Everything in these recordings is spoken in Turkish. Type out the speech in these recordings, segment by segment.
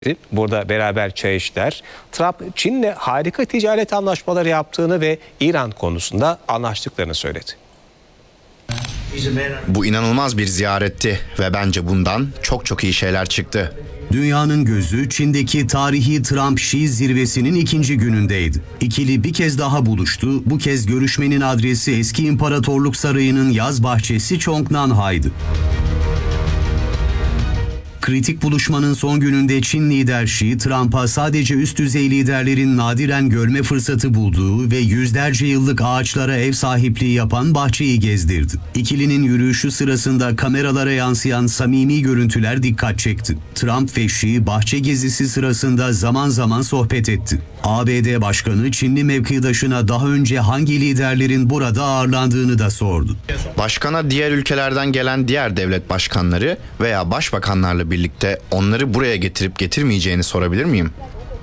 Burada beraber çay içtiler. Trump, Çin'le harika ticaret anlaşmaları yaptığını ve İran konusunda anlaştıklarını söyledi. Bu inanılmaz bir ziyaretti ve bence bundan çok iyi şeyler çıktı. Dünyanın gözü Çin'deki tarihi Trump-Xi zirvesinin ikinci günündeydi. İkili bir kez daha buluştu. Bu kez görüşmenin adresi eski İmparatorluk Sarayı'nın yaz bahçesi Chongnanhai'ydi. Kritik buluşmanın son gününde Çin lider Xi, Trump'a sadece üst düzey liderlerin nadiren görme fırsatı bulduğu ve yüzlerce yıllık ağaçlara ev sahipliği yapan bahçeyi gezdirdi. İkilinin yürüyüşü sırasında kameralara yansıyan samimi görüntüler dikkat çekti. Trump ve Xi bahçe gezisi sırasında zaman zaman sohbet etti. ABD Başkanı Çinli mevkidaşına daha önce hangi liderlerin burada ağırlandığını da sordu. Başkana diğer ülkelerden gelen diğer devlet başkanları veya başbakanlarla birlikte onları buraya getirip getirmeyeceğini sorabilir miyim?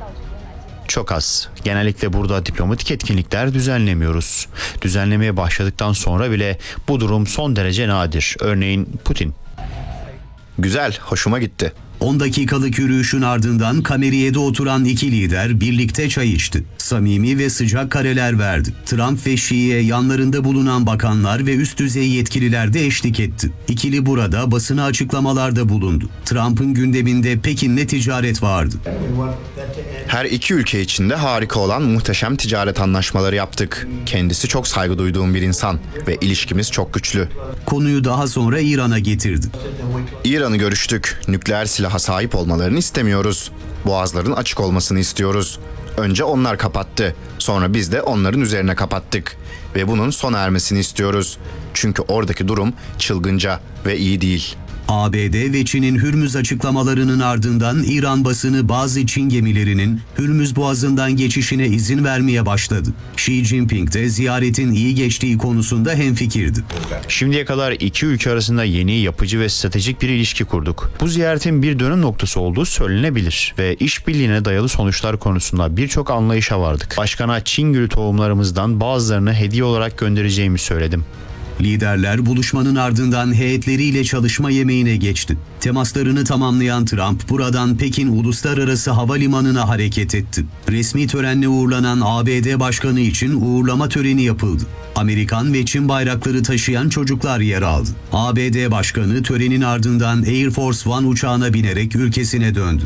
Çok az. Genellikle burada diplomatik etkinlikler düzenlemiyoruz. Düzenlemeye başladıktan sonra bile bu durum son derece nadir. Örneğin Putin. Güzel, hoşuma gitti. 10 dakikalık yürüyüşün ardından kameriyede oturan iki lider birlikte çay içti. Samimi ve sıcak kareler verdi. Trump ve Xi'ye yanlarında bulunan bakanlar ve üst düzey yetkililer de eşlik etti. İkili burada basına açıklamalarda bulundu. Trump'ın gündeminde Pekin'le ticaret vardı. Her iki ülke için de harika olan muhteşem ticaret anlaşmaları yaptık. Kendisi çok saygı duyduğum bir insan ve ilişkimiz çok güçlü. Konuyu daha sonra İran'a getirdi. İran'ı görüştük. Nükleer silaha sahip olmalarını istemiyoruz. Boğazların açık olmasını istiyoruz. Önce onlar kapattı. Sonra biz de onların üzerine kapattık. Ve bunun sona ermesini istiyoruz. Çünkü oradaki durum çılgınca ve iyi değil. ABD ve Çin'in Hürmüz açıklamalarının ardından İran basını bazı Çin gemilerinin Hürmüz Boğazı'ndan geçişine izin vermeye başladı. Xi Jinping de ziyaretin iyi geçtiği konusunda hemfikirdi. Şimdiye kadar iki ülke arasında yeni, yapıcı ve stratejik bir ilişki kurduk. Bu ziyaretin bir dönüm noktası olduğu söylenebilir ve işbirliğine dayalı sonuçlar konusunda birçok anlayışa vardık. Başkana Çin gülü tohumlarımızdan bazılarını hediye olarak göndereceğimi söyledim. Liderler buluşmanın ardından heyetleriyle çalışma yemeğine geçti. Temaslarını tamamlayan Trump buradan Pekin Uluslararası Havalimanı'na hareket etti. Resmi törenle uğurlanan ABD Başkanı için uğurlama töreni yapıldı. Amerikan ve Çin bayrakları taşıyan çocuklar yer aldı. ABD Başkanı törenin ardından Air Force One uçağına binerek ülkesine döndü.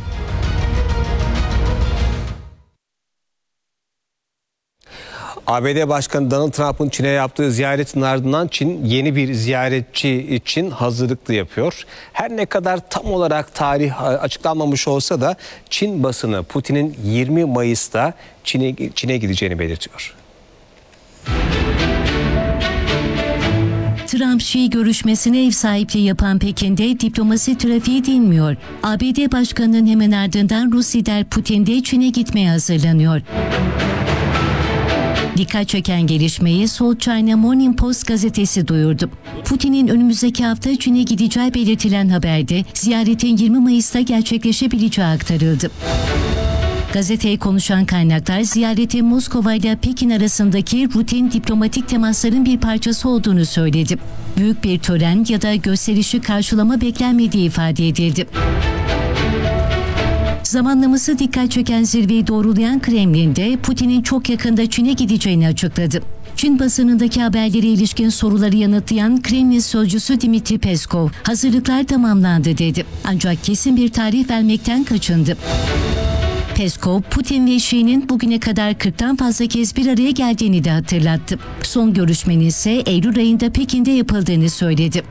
ABD Başkanı Donald Trump'ın Çin'e yaptığı ziyaretin ardından Çin yeni bir ziyaretçi için hazırlıklı yapıyor. Her ne kadar tam olarak tarih açıklanmamış olsa da Çin basını Putin'in 20 Mayıs'ta Çin'e gideceğini belirtiyor. Trump-Xi görüşmesine ev sahipliği yapan Pekin'de diplomasi trafiği dinmiyor. ABD Başkanı'nın hemen ardından Rus lider Putin de Çin'e gitmeye hazırlanıyor. Dikkat çeken gelişmeyi South China Morning Post gazetesi duyurdu. Putin'in önümüzdeki hafta Çin'e gideceği belirtilen haberde ziyaretin 20 Mayıs'ta gerçekleşebileceği aktarıldı. Gazeteye konuşan kaynaklar ziyaretin Moskova ile Pekin arasındaki rutin diplomatik temasların bir parçası olduğunu söyledi. Büyük bir tören ya da gösterişli karşılama beklenmediği ifade edildi. Zamanlaması dikkat çeken zirveyi doğrulayan Kremlin'de Putin'in çok yakında Çin'e gideceğini açıkladı. Çin basınındaki haberlere ilişkin soruları yanıtlayan Kremlin sözcüsü Dmitri Peskov, hazırlıklar tamamlandı dedi. Ancak kesin bir tarih vermekten kaçındı. Peskov, Putin ve Xi'nin bugüne kadar 40'tan fazla kez bir araya geldiğini de hatırlattı. Son görüşmenin ise Eylül ayında Pekin'de yapıldığını söyledi.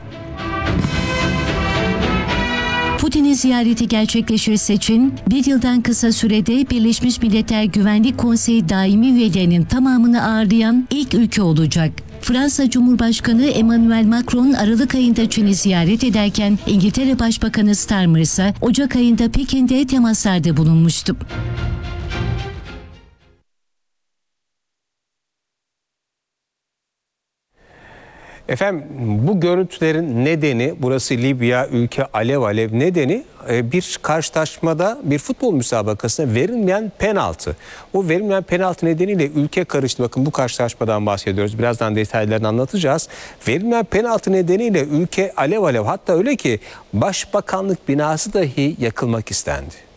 Putin'in ziyareti gerçekleşirse Çin, bir yıldan kısa sürede Birleşmiş Milletler Güvenlik Konseyi daimi üyelerinin tamamını ağırlayan ilk ülke olacak. Fransa Cumhurbaşkanı Emmanuel Macron Aralık ayında Çin'i ziyaret ederken İngiltere Başbakanı Starmer ise Ocak ayında Pekin'de temaslarda bulunmuştu. Efendim, bu görüntülerin nedeni, burası Libya, ülke alev alev, nedeni bir karşılaşmada, bir futbol müsabakasında verilmeyen penaltı. O verilmeyen penaltı nedeniyle ülke karıştı. Bakın, bu karşılaşmadan bahsediyoruz. Birazdan detaylarını anlatacağız. Verilmeyen penaltı nedeniyle ülke alev alev, hatta öyle ki Başbakanlık binası dahi yakılmak istendi.